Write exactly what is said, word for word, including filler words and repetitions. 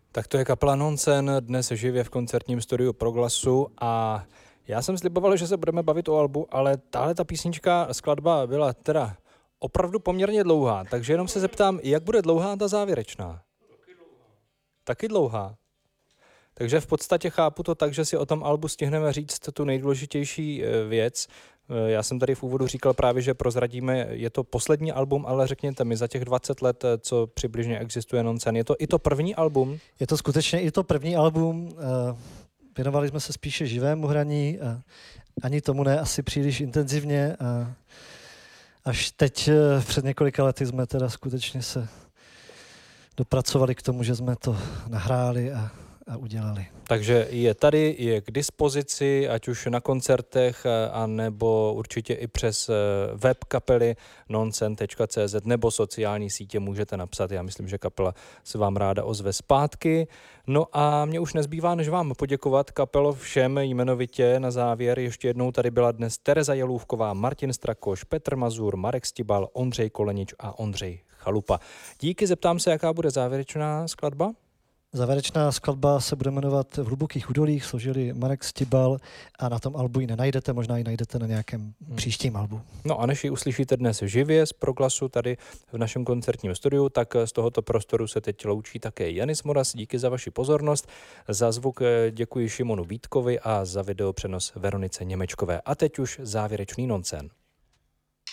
Tak to je kapela Noncen, dnes živě v koncertním studiu Proglasu a já jsem sliboval, že se budeme bavit o albu, ale tahle ta písnička, skladba byla teda opravdu poměrně dlouhá, takže jenom se zeptám, jak bude dlouhá ta závěrečná? Taky dlouhá. Taky dlouhá. Takže v podstatě chápu to tak, že si o tom albu stihneme říct tu nejdůležitější věc. Já jsem tady v úvodu říkal právě, že prozradíme, je to poslední album, ale řekněte mi, za těch dvacet let, co přibližně existuje Noncen, je to i to první album? Je to skutečně i to první album. Věnovali jsme se spíše živému hraní, ani tomu ne asi příliš intenzivně. Až teď před několika lety jsme teda skutečně se dopracovali k tomu, že jsme to nahráli a a udělali. Takže je tady, je k dispozici, ať už na koncertech, anebo určitě i přes web kapely noncen tečka cé zet nebo sociální sítě můžete napsat. Já myslím, že kapela se vám ráda ozve zpátky. No a mě už nezbývá, než vám poděkovat, kapelo, všem jmenovitě. Na závěr ještě jednou tady byla dnes Tereza Jelůvková, Martin Strakoš, Petr Mazur, Marek Stibal, Ondřej Kolenič a Ondřej Chalupa. Díky, zeptám se, jaká bude závěrečná skladba? Závěrečná skladba se bude jmenovat V hlubokých údolích, složili Marek Stibal a na tom albu ji nenajdete, možná ji najdete na nějakém hmm. příštím albu. No a než ji uslyšíte dnes živě z Proglasu tady v našem koncertním studiu, tak z tohoto prostoru se teď loučí také Janis Moras. Díky za vaši pozornost, za zvuk děkuji Šimonu Vítkovi a za videopřenos Veronice Němečkové. A teď už závěrečný Noncen.